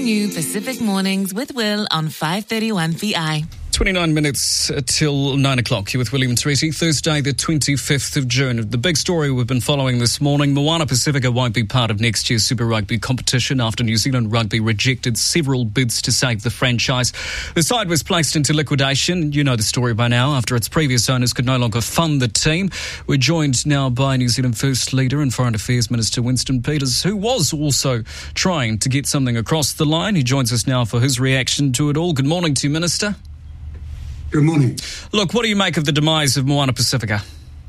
new Pacific Mornings with Will on 531 VI. 29 minutes till 9 o'clock. You're with William Treaty. Thursday, the 25th of June. The big story we've been following this morning, Moana Pacifica won't be part of next year's Super Rugby competition after New Zealand Rugby rejected several bids to save the franchise. The side was placed into liquidation. You know the story by now, after its previous owners could no longer fund the team. We're joined now by New Zealand First Leader and Foreign Affairs Minister Winston Peters, who was also trying to get something across the line. He joins us now for his reaction to it all. Good morning to you, Minister. Good morning. Look, what do you make of the demise of Moana Pacifica?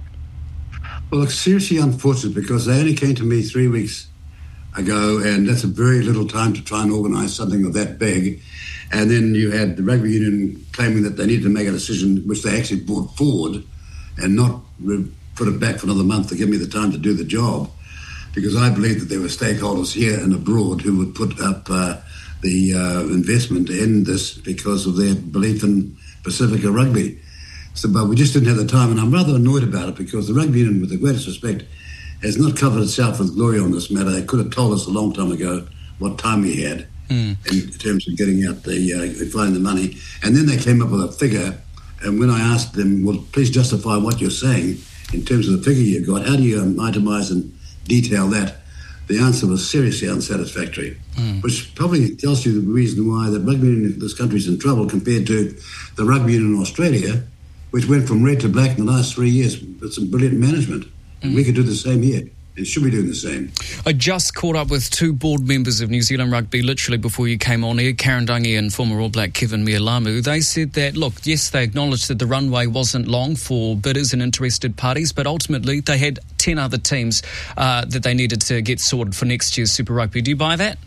Well, it's seriously unfortunate because they only came to me 3 weeks ago, and that's a very little time to try and organise something of that big. And then you had the rugby union claiming that they needed to make a decision, which they actually brought forward and not put it back for another month to give me the time to do the job, because I believe that there were stakeholders here and abroad who would put up the investment in this because of their belief in Pacifica Rugby. But we just didn't have the time, and I'm rather annoyed about it because the rugby union, with the greatest respect, has not covered itself with glory on this matter. They could have told us a long time ago what time we had in terms of getting out finding the money. And then they came up with a figure, and when I asked them, well, please justify what you're saying in terms of the figure you got, how do you itemise and detail that? The answer was seriously unsatisfactory, which probably tells you the reason why the rugby union in this country is in trouble compared to the rugby union in Australia, which went from red to black in the last 3 years with some brilliant management. And we could do the same here, and should be doing the same. I just caught up with two board members of New Zealand Rugby literally before you came on here, Karen Dungy and former All Black Kevin Mialamu. They said that, look, yes, they acknowledged that the runway wasn't long for bidders and interested parties, but ultimately they had 10 other teams that they needed to get sorted for next year's Super Rugby. Do you buy that?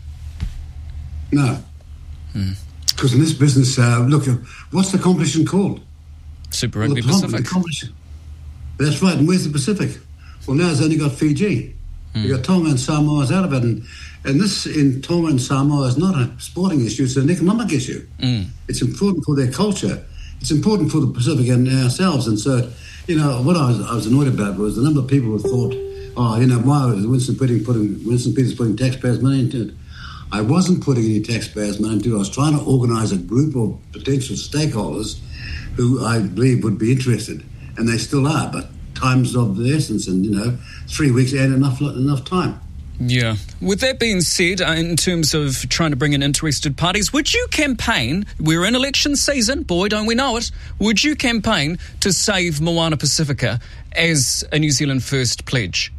No. Because in this business, look, what's the competition called? Super Rugby Pacific. That's right, and where's the Pacific? Well, now it's only got Fiji. You've got Tonga and Samoa's out of it. And this in Tonga and Samoa is not a sporting issue, it's an economic issue. It's important for their culture. It's important for the Pacific and ourselves. And so, you know, what I was annoyed about was the number of people who thought, oh, you know, why was Winston Peters putting taxpayers' money into it? I wasn't putting any taxpayers' money into it. I was trying to organise a group of potential stakeholders who I believe would be interested. And they still are, but time's of the essence, and, you know, 3 weeks ain't enough time. Yeah. With that being said, in terms of trying to bring in interested parties, would you campaign, we're in election season, boy, don't we know it, would you campaign to save Moana Pacifica as a New Zealand First pledge?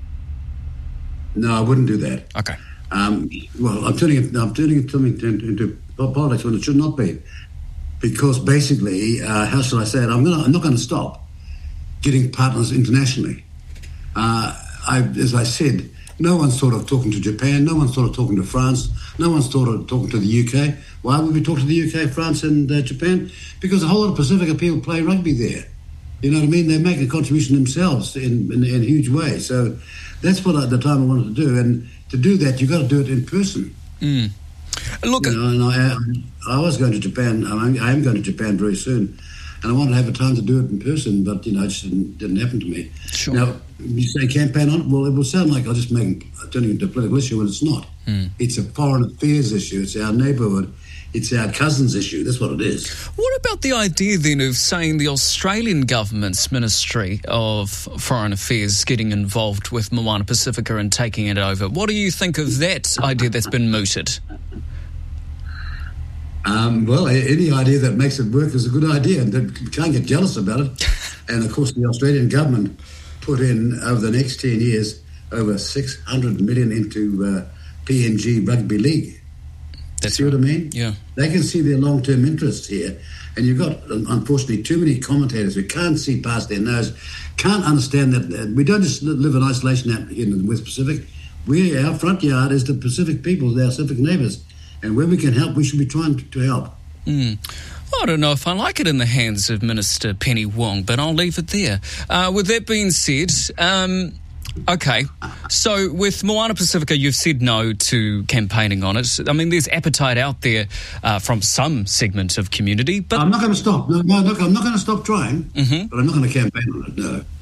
No, I wouldn't do that. Okay. Well, I'm turning it into politics when it should not be. Because basically, how shall I say it? I'm not going to stop getting partners internationally. As I said, no one's thought of talking to Japan, no one's thought of talking to France, no one's thought of talking to the UK. Why would we talk to the UK, France and Japan? Because a whole lot of Pacifica people play rugby there. You know what I mean? They make a contribution themselves in a huge way. So that's what at the time I wanted to do. And to do that, you've got to do it in person. Look, you know, and I was going to Japan. I am going to Japan very soon, and I wanted to have a time to do it in person, but, you know, it just didn't happen to me. Sure. Now, you say campaign on it, well, it will sound like I'm just turning it into a political issue, but it's not. It's a foreign affairs issue. It's our neighbourhood. It's our cousin's issue. That's what it is. What about the idea then of saying the Australian government's Ministry of Foreign Affairs getting involved with Moana Pacifica and taking it over? What do you think of that idea that's been mooted? Well, any idea that makes it work is a good idea, and you can't get jealous about it. And, of course, the Australian government put in, over the next 10 years, over $600 million into PNG Rugby League. That's See what I mean? Yeah. They can see their long-term interests here. And you've got, unfortunately, too many commentators who can't see past their nose, can't understand that we don't just live in isolation out here in the West Pacific. Our front yard is the Pacific people, our Pacific neighbours. And where we can help, we should be trying to help. I don't know if I like it in the hands of Minister Penny Wong, but I'll leave it there. With that being said, okay, so with Moana Pacifica, you've said no to campaigning on it. I mean, there's appetite out there from some segment of community, but I'm not going to stop. No, look, I'm not going to stop trying, but I'm not going to campaign on it, no.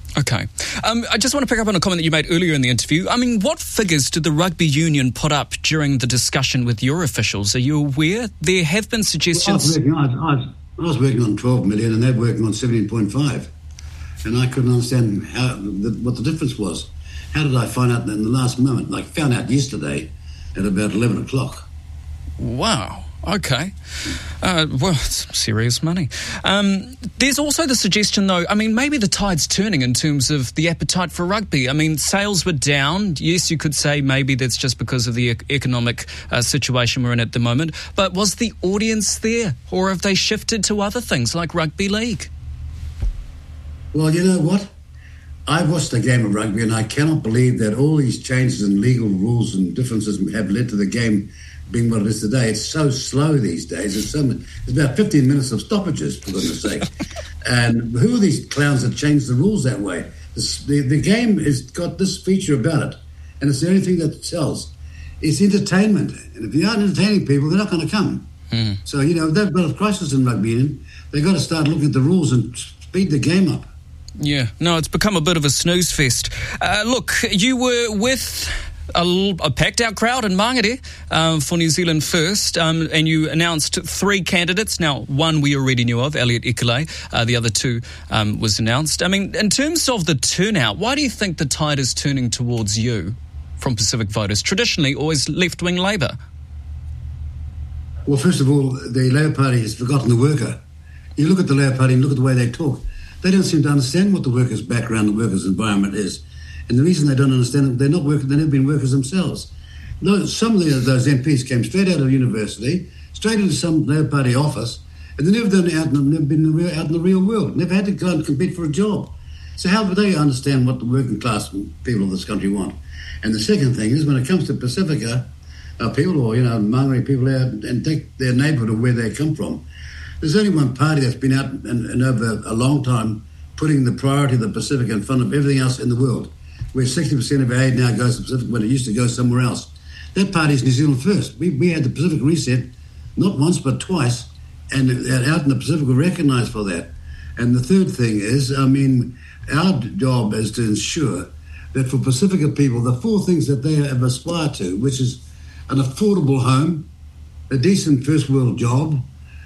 Okay. I just want to pick up on a comment that you made earlier in the interview. I mean, what figures did the rugby union put up during the discussion with your officials? Are you aware? There have been suggestions... I was working on 12 million and they're working on 17.5. And I couldn't understand what the difference was. How did I find out in the last moment? I found out yesterday at about 11 o'clock. Wow. Okay. Well, it's serious money. There's also the suggestion, though, I mean, maybe the tide's turning in terms of the appetite for rugby. I mean, sales were down. Yes, you could say maybe that's just because of the economic situation we're in at the moment. But was the audience there? Or have they shifted to other things like rugby league? Well, you know what? I watched the game of rugby and I cannot believe that all these changes in legal rules and differences have led to the game being what it is today. It's so slow these days. It's about 15 minutes of stoppages, for goodness sake. And who are these clowns that change the rules that way? The game has got this feature about it, and it's the only thing that sells. It's entertainment. And if you aren't entertaining people, they're not going to come. So, they've got a crisis in rugby union. They've got to start looking at the rules and speed the game up. Yeah, no, it's become a bit of a snooze fest. Look, you were with a packed-out crowd in Mangere for New Zealand First, and you announced 3 candidates. Now, one we already knew of, Elliot Ikele. The other 2 was announced. I mean, in terms of the turnout, why do you think the tide is turning towards you from Pacific voters? Traditionally, always left-wing Labour. Well, first of all, the Labour Party has forgotten the worker. You look at the Labour Party and look at the way they talk. They don't seem to understand what the workers' background, the workers' environment is. And the reason they don't understand it, they're not workers, they've never been workers themselves. Some of those MPs came straight out of university, straight into some Labour Party office, and they've never been out in the real world, never had to go and compete for a job. So how would they understand what the working class people of this country want? And the second thing is, when it comes to Pacifica people, or, Mangere people and take their neighbourhood or where they come from, there's only one party that's been out and over a long time putting the priority of the Pacific in front of everything else in the world, where 60% of our aid now goes to the Pacific when it used to go somewhere else. That party is New Zealand First. We had the Pacific Reset not once but twice, and out in the Pacific were recognised for that. And the third thing is, our job is to ensure that for Pacifica people, the 4 things that they have aspired to, which is an affordable home, a decent first world job,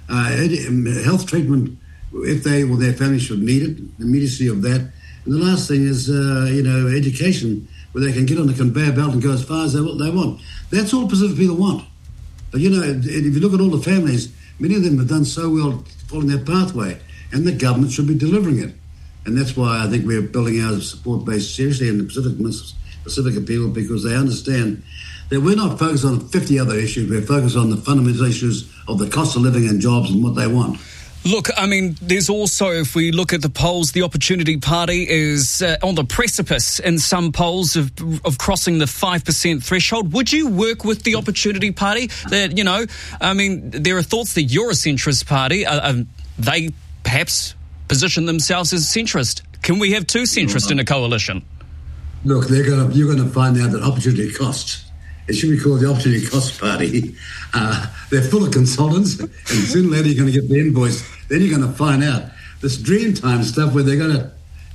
health treatment if they or their family should need it, the immediacy of that. And the last thing is, education, where they can get on the conveyor belt and go as far as they want. That's all Pacific people want. But, if you look at all the families, many of them have done so well following their pathway, and the government should be delivering it. And that's why I think we're building our support base seriously in the Pacific people, because they understand that we're not focused on 50 other issues. We're focused on the fundamental issues of the cost of living and jobs and what they want. Look, there's also, if we look at the polls, the Opportunity Party is on the precipice in some polls of crossing the 5% threshold. Would you work with the Opportunity Party? That, there are thoughts that you're a centrist party. They perhaps position themselves as centrist. Can we have 2 centrists in a coalition? Look, you're going to find out that opportunity costs. It should be called the Opportunity Cost Party. They're full of consultants, and sooner or later you're going to get the invoice. Then you're going to find out this Dreamtime stuff where they're going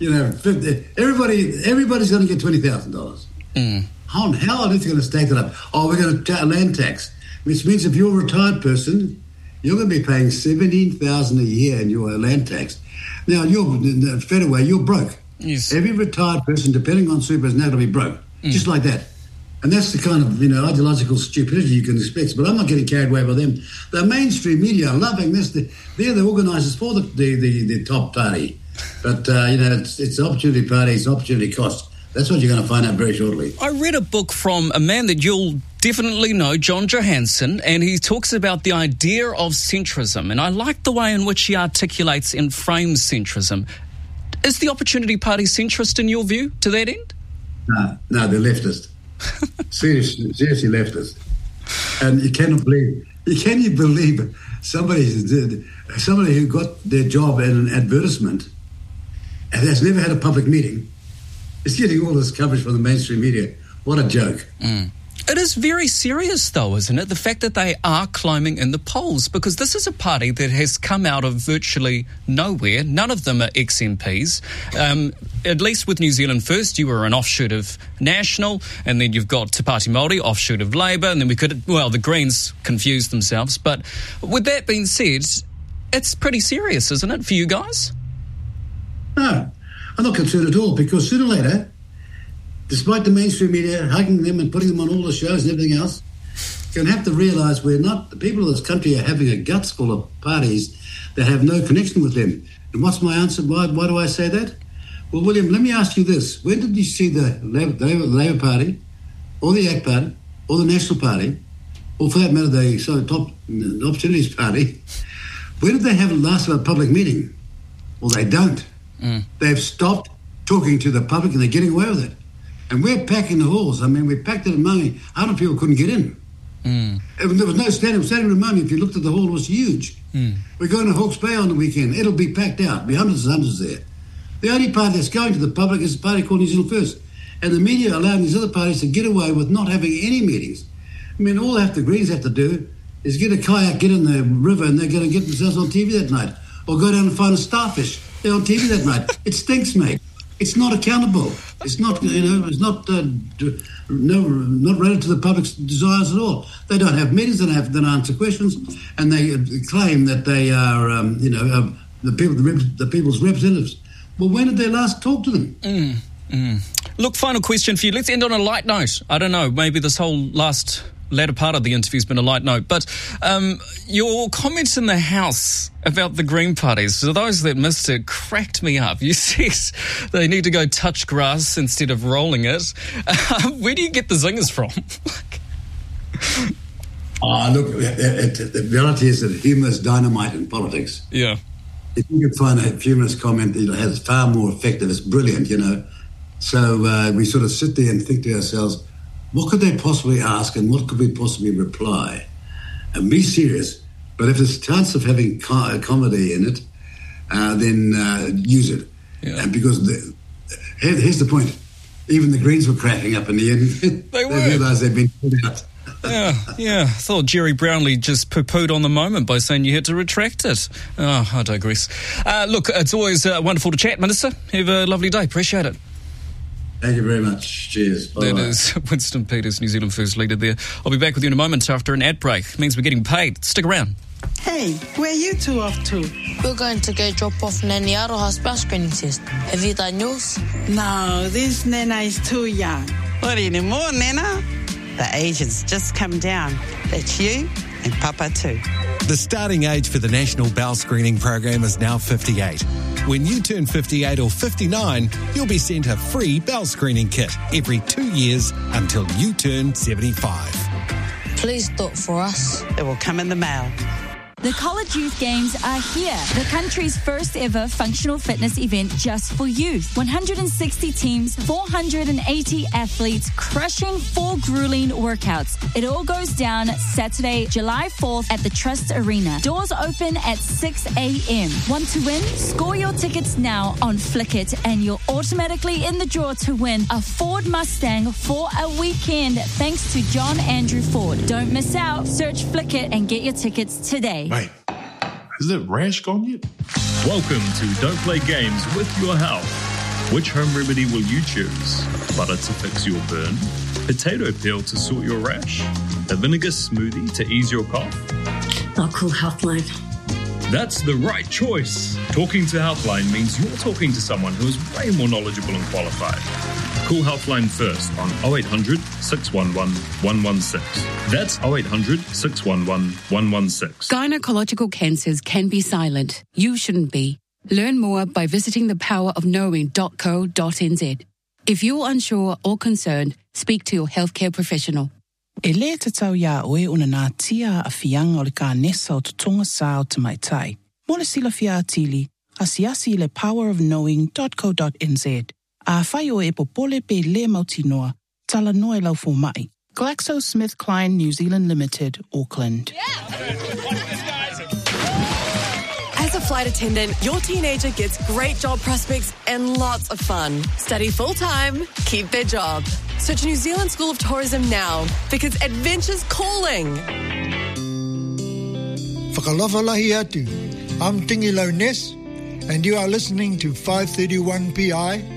to, everybody's going to get $20,000. How on earth are you going to stack it up? Oh, we're going to land tax, which means if you're a retired person, you're going to be paying $17,000 a year in your land tax. Now, straight away, you're broke. Yes. Every retired person, depending on super, is now going to be broke, just like that. And that's the kind of, ideological stupidity you can expect. But I'm not getting carried away by them. The mainstream media are loving this. They're the organisers for the top party. But, it's Opportunity Party, it's Opportunity Cost. That's what you're going to find out very shortly. I read a book from a man that you'll definitely know, John Johansson, and he talks about the idea of centrism. And I like the way in which he articulates and frames centrism. Is the Opportunity Party centrist in your view, to that end? No, they're leftist. Seriously leftist. And can you believe somebody who got their job in an advertisement and has never had a public meeting is getting all this coverage from the mainstream media? What a joke. It is very serious, though, isn't it? The fact that they are climbing in the polls, because this is a party that has come out of virtually nowhere. None of them are ex-MPs. At least with New Zealand First, you were an offshoot of National, and then you've got Te Pāti Māori, offshoot of Labour, and then the Greens confused themselves. But with that being said, it's pretty serious, isn't it, for you guys? No, I'm not concerned at all, because sooner or later, despite the mainstream media hugging them and putting them on all the shows and everything else, you're going to have to realise the people of this country are having a guts full of parties that have no connection with them. And what's my answer? Why do I say that? Well, William, let me ask you this. When did you see the Labour Party, or the ACT Party, or the National Party, or for that matter, the Opportunities Party, when did they have last a public meeting? Well, they don't. They've stopped talking to the public and they're getting away with it. And we're packing the halls. I mean, we packed it at Maungi. 100 people couldn't get in. There was no standing room Maungi. If you looked at the hall, it was huge. We're going to Hawke's Bay on the weekend. It'll be packed out. There'll be hundreds and hundreds there. The only party that's going to the public is a party called New Zealand First. And the media are allowing these other parties to get away with not having any meetings. I mean, all the Greens have to do is get a kayak, get in the river, and they're going to get themselves on TV that night. Or go down and find a starfish. They're on TV that night. It stinks, mate. It's not accountable. It's not, it's not related to the public's desires at all. They don't have meetings, they don't answer questions, and they claim that they are, the people's representatives. Well, when did they last talk to them? Look, final question for you. Let's end on a light note. I don't know, maybe this whole latter part of the interview's been a light note, but your comments in the House about the Green parties, for those that missed it, cracked me up. You said they need to go touch grass instead of rolling it. Where do you get the zingers from? Look, the reality is that humour is dynamite in politics. Yeah. If you can find a humorous comment that has far more effective, it's brilliant, So we sort of sit there and think to ourselves, what could they possibly ask and what could we possibly reply? And be serious. But if there's a chance of having comedy in it, then use it. Yeah. And because here's the point. Even the Greens were cracking up in the end. They realised they'd been pulled out. Yeah. I thought Jerry Brownlee just poo-pooed on the moment by saying you had to retract it. Oh, I digress. Look, it's always wonderful to chat, Minister. Have a lovely day. Appreciate it. Thank you very much. Cheers. Bye-bye. That is Winston Peters, New Zealand First leader there. I'll be back with you in a moment after an ad break. It means we're getting paid. Stick around. Hey, where are you two off to? We're going to go drop off Nanny Aroha's bell screening test. Have you done yours? No, this Nana is too young. What anymore, Nana? The age has just come down. That's you and Papa too. The starting age for the National Bowel Screening Program is now 58. When you turn 58 or 59, you'll be sent a free bowel screening kit every 2 years until you turn 75. Please do it for us. It will come in the mail. The College Youth Games are here, the country's first ever functional fitness event just for youth. 160 teams, 480 athletes, crushing 4 grueling workouts. It all goes down Saturday, July 4th at the Trust Arena. Doors open at 6 a.m. Want to win? Score your tickets now on Flickit and you're automatically in the draw to win a Ford Mustang for a weekend thanks to John Andrew Ford. Don't miss out. Search Flickit and get your tickets today. Wait, has the rash gone yet? Welcome to Don't Play Games with Your Health. Which home remedy will you choose? Butter to fix your burn? Potato peel to sort your rash? A vinegar smoothie to ease your cough? I'll call Healthline. That's the right choice. Talking to Healthline means you're talking to someone who is way more knowledgeable and qualified. Call Healthline first on 0800 611 116. That's 0800 611 116. Gynecological cancers can be silent. You shouldn't be. Learn more by visiting thepowerofknowing.co.nz. If you're unsure or concerned, speak to your healthcare professional. E le te tau ia oe una nā tia a whianga o le ka nesa o tutonga sā o te maitai. Mo le sila fia atili, asiasi le powerofknowing.co.nz. A whai o e popole pe le mautinoa, tala noe lau fo mai. GlaxoSmithKline New Zealand Limited, Auckland. As a flight attendant, your teenager gets great job prospects and lots of fun. Study full-time, keep their job. Search New Zealand School of Tourism now, because adventure's calling. Whakalawhalahi atu. I'm Tingi Lowness, and you are listening to 531 PI